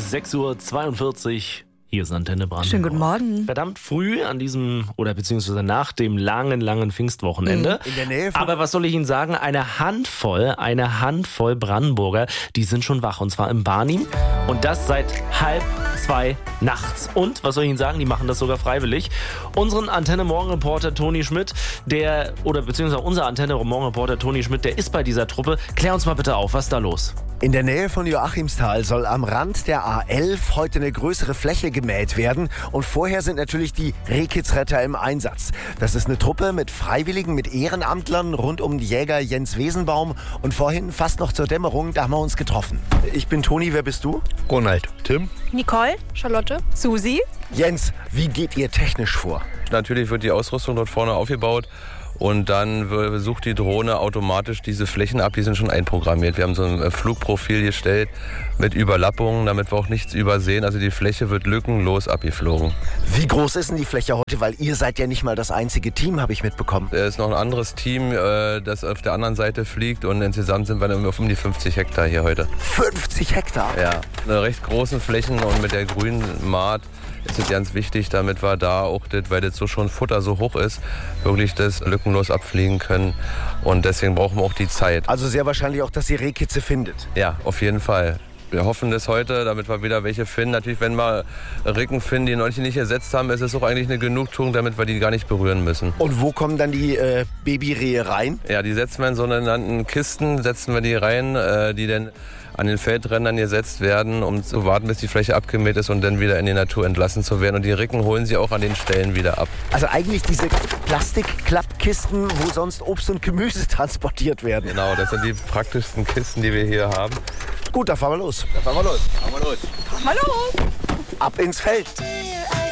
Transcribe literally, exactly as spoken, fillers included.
sechs Uhr zweiundvierzig. Hier ist Antenne Brandenburg. Schönen guten Morgen. Verdammt früh an diesem, oder beziehungsweise nach dem langen, langen Pfingstwochenende. In der Nähe von Aber was soll ich Ihnen sagen? Eine Handvoll, eine Handvoll Brandenburger, die sind schon wach. Und zwar im Barnim. Und das seit halb zwei nachts. Und, was soll ich Ihnen sagen? Die machen das sogar freiwillig. Unseren Antenne-Morgen-Reporter Toni Schmidt, der, oder beziehungsweise unser Antenne-Morgen-Reporter Toni Schmidt, der ist bei dieser Truppe. Klär uns mal bitte auf, was ist da los? In der Nähe von Joachimsthal soll am Rand der A elf heute eine größere Fläche gemäht werden. Und vorher sind natürlich die Rehkitzretter im Einsatz. Das ist eine Truppe mit Freiwilligen, mit Ehrenamtlern rund um den Jäger Jens Wesenbaum. Und vorhin, fast noch zur Dämmerung, da haben wir uns getroffen. Ich bin Toni, wer bist du? Ronald. Tim? Nicole, Charlotte, Susi. Jens, wie geht ihr technisch vor? Natürlich wird die Ausrüstung dort vorne aufgebaut. Und dann sucht die Drohne automatisch diese Flächen ab, die sind schon einprogrammiert. Wir haben so ein Flugprofil gestellt mit Überlappungen, damit wir auch nichts übersehen. Also die Fläche wird lückenlos abgeflogen. Wie groß ist denn die Fläche heute? Weil ihr seid ja nicht mal das einzige Team, habe ich mitbekommen. Es ist noch ein anderes Team, das auf der anderen Seite fliegt. Und insgesamt sind wir auf um die fünfzig Hektar hier heute. fünfzig Hektar? Ja, eine recht großen Flächen und mit der grünen Maat ist es ganz wichtig, damit wir da auch, das, weil das so schon Futter so hoch ist, wirklich das lückenlos abfliegen können. Und deswegen brauchen wir auch die Zeit. Also sehr wahrscheinlich auch, dass ihr Rehkitze findet. Ja, auf jeden Fall. Wir hoffen das heute, damit wir wieder welche finden. Natürlich, wenn wir Ricken finden, die noch nicht ersetzt haben, ist es auch eigentlich eine Genugtuung, damit wir die gar nicht berühren müssen. Und wo kommen dann die äh, Babyrehe rein? Ja, die setzen wir in sogenannten Kisten, setzen wir die rein, äh, die dann an den Feldrändern gesetzt werden, um zu warten, bis die Fläche abgemäht ist und dann wieder in die Natur entlassen zu werden. Und die Ricken holen sie auch an den Stellen wieder ab. Also eigentlich diese Plastikklappkisten, wo sonst Obst und Gemüse transportiert werden. Genau, das sind die praktischsten Kisten, die wir hier haben. Gut, da fahren wir los. Da fahren wir los. Fahren wir los. Hallo. Ab ins Feld.